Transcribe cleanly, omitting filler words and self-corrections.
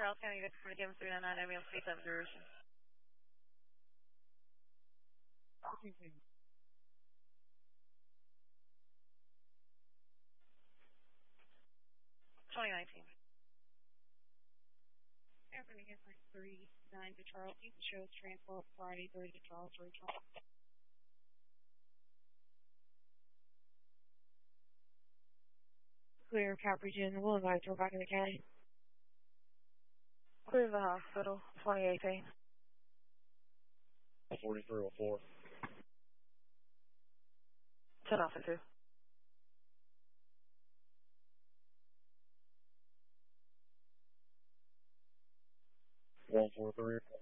Charles County, you for Kim 399, ambulance 37 duration. 2019. Happening at 39 to Charles. You can show transport Friday, 30 to Charles, Charles. Clear Capricorn, we'll invite her back in the county. Clear the hospital, 2018. 4304. 10 off at 2. 143.